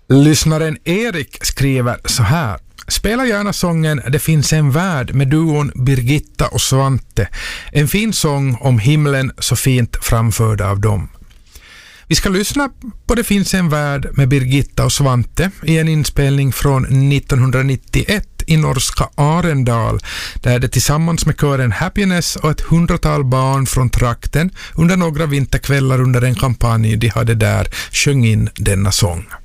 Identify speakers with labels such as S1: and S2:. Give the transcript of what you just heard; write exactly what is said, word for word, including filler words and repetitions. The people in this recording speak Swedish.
S1: Lyssnaren Erik skriver så här: spela gärna sången Det finns en värld med duon Birgitta och Svante. En fin sång om himlen så fint framförd av dem. Vi ska lyssna på Det finns en värld med Birgitta och Svante i en inspelning från nittonhundranittioett i norska Arendal, där det tillsammans med kören Happiness och ett hundratal barn från trakten under några vinterkvällar under en kampanj de hade där sjöng in denna sång.